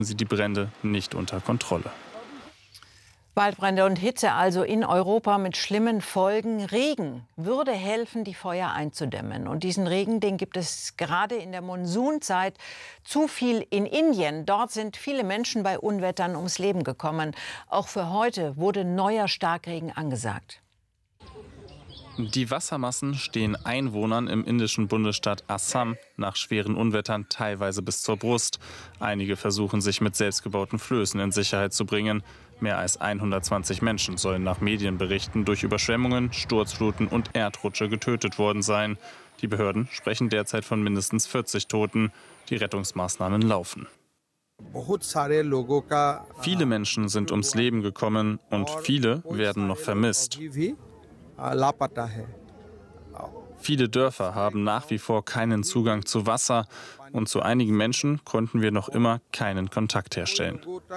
sie die Brände nicht unter Kontrolle. Waldbrände und Hitze also in Europa mit schlimmen Folgen. Regen würde helfen, die Feuer einzudämmen. Und diesen Regen, den gibt es gerade in der Monsunzeit zu viel in Indien. Dort sind viele Menschen bei Unwettern ums Leben gekommen. Auch für heute wurde neuer Starkregen angesagt. Die Wassermassen stehen Einwohnern im indischen Bundesstaat Assam nach schweren Unwettern teilweise bis zur Brust. Einige versuchen, sich mit selbstgebauten Flößen in Sicherheit zu bringen. Mehr als 120 Menschen sollen nach Medienberichten durch Überschwemmungen, Sturzfluten und Erdrutsche getötet worden sein. Die Behörden sprechen derzeit von mindestens 40 Toten. Die Rettungsmaßnahmen laufen. Viele Menschen sind ums Leben gekommen und viele werden noch vermisst. Viele Dörfer haben nach wie vor keinen Zugang zu Wasser und zu einigen Menschen konnten wir noch immer keinen Kontakt herstellen.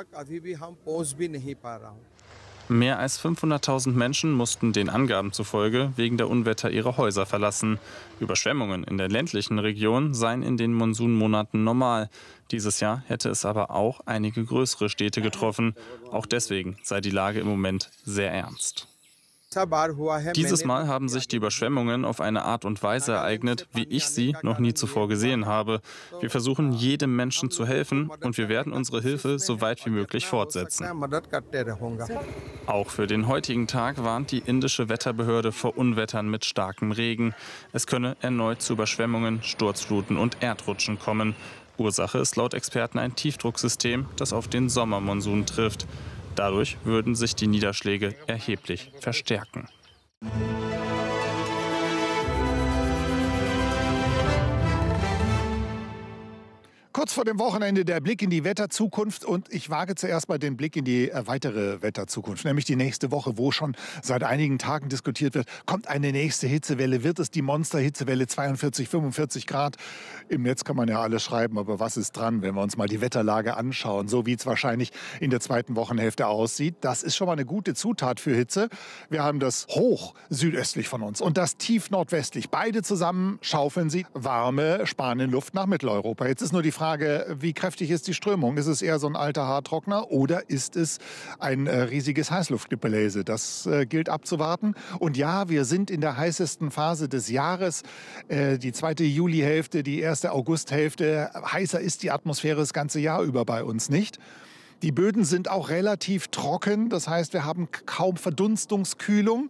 Mehr als 500.000 Menschen mussten den Angaben zufolge wegen der Unwetter ihre Häuser verlassen. Überschwemmungen in der ländlichen Region seien in den Monsunmonaten normal. Dieses Jahr hätte es aber auch einige größere Städte getroffen. Auch deswegen sei die Lage im Moment sehr ernst. Dieses Mal haben sich die Überschwemmungen auf eine Art und Weise ereignet, wie ich sie noch nie zuvor gesehen habe. Wir versuchen, jedem Menschen zu helfen und wir werden unsere Hilfe so weit wie möglich fortsetzen. Auch für den heutigen Tag warnt die indische Wetterbehörde vor Unwettern mit starkem Regen. Es könne erneut zu Überschwemmungen, Sturzfluten und Erdrutschen kommen. Ursache ist laut Experten ein Tiefdrucksystem, das auf den Sommermonsun trifft. Dadurch würden sich die Niederschläge erheblich verstärken. Kurz vor dem Wochenende der Blick in die Wetterzukunft und ich wage zuerst mal den Blick in die weitere Wetterzukunft, nämlich die nächste Woche, wo schon seit einigen Tagen diskutiert wird, kommt eine nächste Hitzewelle, wird es die Monster-Hitzewelle 42, 45 Grad? Im Netz kann man ja alles schreiben, aber was ist dran, wenn wir uns mal die Wetterlage anschauen, so wie es wahrscheinlich in der zweiten Wochenhälfte aussieht. Das ist schon mal eine gute Zutat für Hitze. Wir haben das hoch südöstlich von uns und das tief nordwestlich. Beide zusammen schaufeln sie warme Spanienluft nach Mitteleuropa. Jetzt ist nur die Frage, wie kräftig ist die Strömung? Ist es eher so ein alter Haartrockner oder ist es ein riesiges Heißluftgebläse? Das gilt abzuwarten. Und ja, wir sind in der heißesten Phase des Jahres. Die zweite Julihälfte, die erste Augusthälfte. Heißer ist die Atmosphäre das ganze Jahr über bei uns nicht. Die Böden sind auch relativ trocken. Das heißt, wir haben kaum Verdunstungskühlung.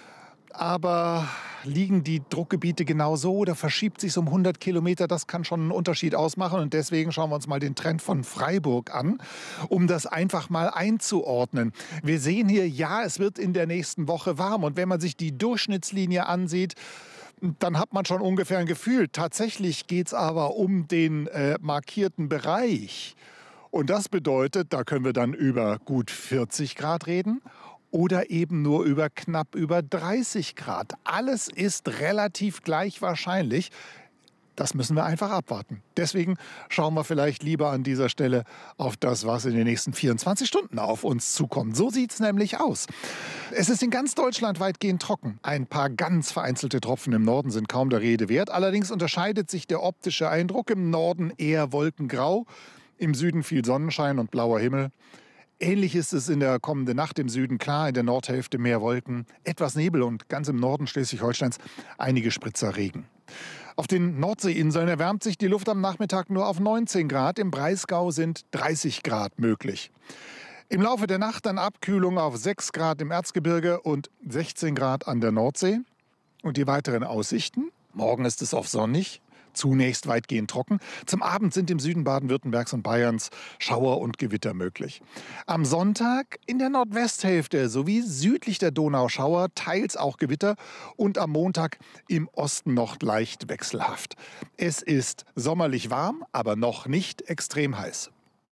Aber liegen die Druckgebiete genau so oder verschiebt sich um 100 Kilometer? Das kann schon einen Unterschied ausmachen. Und deswegen schauen wir uns mal den Trend von Freiburg an, um das einfach mal einzuordnen. Wir sehen hier, ja, es wird in der nächsten Woche warm. Und wenn man sich die Durchschnittslinie ansieht, dann hat man schon ungefähr ein Gefühl. Tatsächlich geht es aber um den markierten Bereich. Und das bedeutet, da können wir dann über gut 40 Grad reden. Oder eben nur knapp über 30 Grad. Alles ist relativ gleich wahrscheinlich. Das müssen wir einfach abwarten. Deswegen schauen wir vielleicht lieber an dieser Stelle auf das, was in den nächsten 24 Stunden auf uns zukommt. So sieht es nämlich aus. Es ist in ganz Deutschland weitgehend trocken. Ein paar ganz vereinzelte Tropfen im Norden sind kaum der Rede wert. Allerdings unterscheidet sich der optische Eindruck. Im Norden eher wolkengrau, im Süden viel Sonnenschein und blauer Himmel. Ähnlich ist es in der kommenden Nacht im Süden, klar, in der Nordhälfte mehr Wolken, etwas Nebel und ganz im Norden Schleswig-Holsteins einige Spritzer Regen. Auf den Nordseeinseln erwärmt sich die Luft am Nachmittag nur auf 19 Grad, im Breisgau sind 30 Grad möglich. Im Laufe der Nacht dann Abkühlung auf 6 Grad im Erzgebirge und 16 Grad an der Nordsee. Und die weiteren Aussichten? Morgen ist es oft sonnig. Zunächst weitgehend trocken. Zum Abend sind im Süden Baden-Württembergs und Bayerns Schauer und Gewitter möglich. Am Sonntag in der Nordwesthälfte sowie südlich der Donau Schauer, teils auch Gewitter und am Montag im Osten noch leicht wechselhaft. Es ist sommerlich warm, aber noch nicht extrem heiß.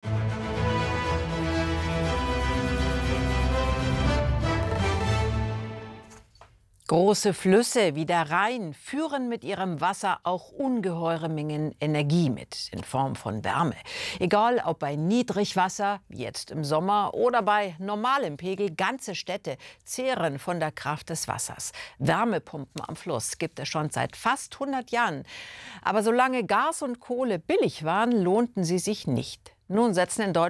Große Flüsse wie der Rhein führen mit ihrem Wasser auch ungeheure Mengen Energie mit, in Form von Wärme. Egal ob bei Niedrigwasser, wie jetzt im Sommer, oder bei normalem Pegel, ganze Städte zehren von der Kraft des Wassers. Wärmepumpen am Fluss gibt es schon seit fast 100 Jahren. Aber solange Gas und Kohle billig waren, lohnten sie sich nicht. Nun setzen in Deutschland